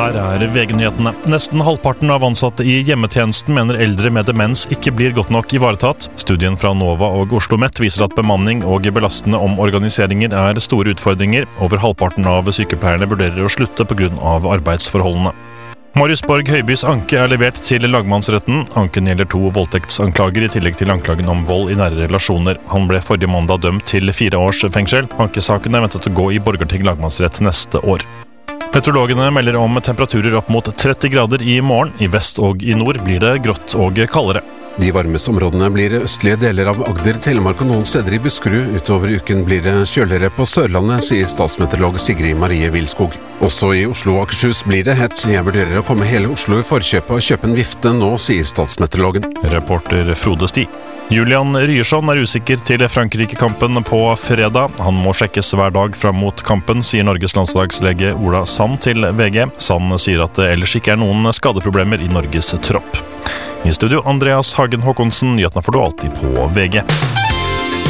Her VG-nyhetene. Nesten halvparten av ansatte i hjemmetjenesten mener eldre med demens ikke blir godt nok ivaretatt. Studien fra Nova og Oslo Met viser at bemanning og belastende omorganiseringer store utfordringer. Over halvparten av sykepleierne vurderer å slutte på grunn av arbeidsforholdene. Marius Borg Høibys anke levert til lagmannsretten. Anken gjelder 2 voldtektsanklager i tillegg til anklagen om vold i nære relasjoner. Han ble forrige mandag dømt til 4 års fengsel. Ankesaken ventet å gå i Borgarting lagmannsrett neste år. Meteorologene melder om temperaturer opp mot 30 grader i morgen. I vest og i nord blir det grått og kaldere. De varmeste områdene blir østlige deler av Agder, Telemark og noen steder i Buskerud. Utover uken blir det kjøligere på Sørlandet, sier statsmeteorolog Sigrid Marie Vilskog. Også i Oslo og Akershus blir det hett. Jeg vurderer å komme hele Oslo i forkjøpet og kjøpe en vifte nå, sier statsmeteorologen. Reporter Frode Sti. Julian Ryerson usikker til Frankrike-kampen på fredag. Han må sjekkes hver dag fram mot kampen, sier Norges landslagslege Ola Sand til VG. Sand sier at det ellers ikke noen skadeproblemer i Norges tropp. I studio Andreas Hagen Håkonsen, nyhetene får du alltid på VG.